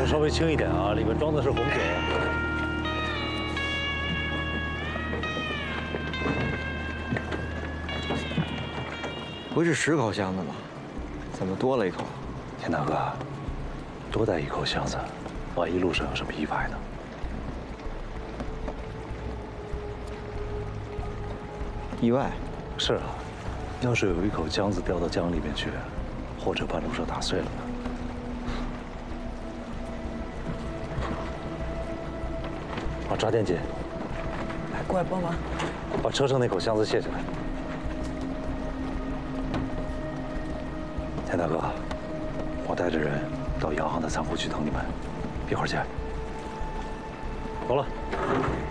都稍微轻一点啊，里面装的是红酒。 不是10口箱子吗？怎么多了1口？ 田大哥，多带1口箱子，万一路上有什么意外呢？ 意外？ 是啊，要是有1口浆子掉到江里面去，或者半路上打碎了呢？把扎电紧， 还过来帮忙。 把车上那口箱子卸下来。田大哥，我带着人到洋行的仓库去等你们，一会儿见。走了。